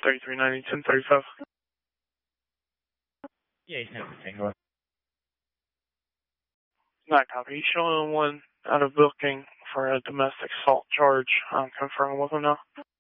3390, 1035. Yeah, he's never single. Not copy. He's showing one out of booking for a domestic assault charge. I'm confirming with him now.